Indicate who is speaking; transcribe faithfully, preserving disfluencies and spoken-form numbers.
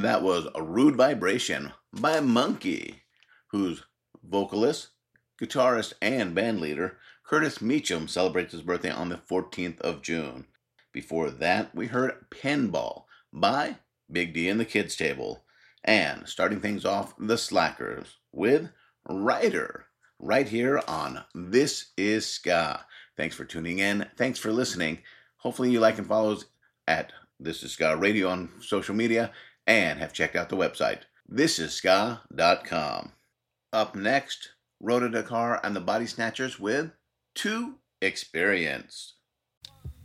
Speaker 1: That was A Rude Vibration by Monkey, whose vocalist, guitarist, and bandleader, Curtis Meacham, celebrates his birthday on the fourteenth of June. Before that, we heard Pinball by Big D and the Kids Table. And starting things off, The Slackers with Rider, right here on This Is Ska. Thanks for tuning in. Thanks for listening. Hopefully you like and follow us at This Is Ska Radio on social media and have checked out the website, this is ska dot com. Up next, Rhoda Dakar and the Body Snatchers with Too Experienced.